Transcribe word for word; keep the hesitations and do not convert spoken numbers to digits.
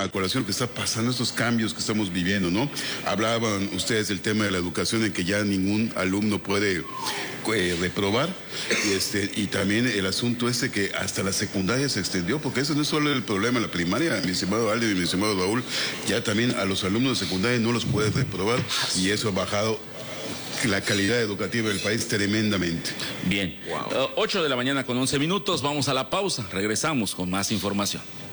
a colación que está pasando, estos cambios que estamos viviendo, ¿no? Hablaban ustedes del tema de la educación, en que ya ningún alumno puede eh, reprobar, este, y también el asunto este que hasta la secundaria se extendió, porque eso no es solo el problema en la primaria, mi estimado Aldo y mi estimado Raúl, ya también a los alumnos de secundaria no los puede reprobar, y eso ha bajado la calidad educativa del país tremendamente. Bien, wow. uh, ocho de la mañana con once minutos, vamos a la pausa, regresamos con más información.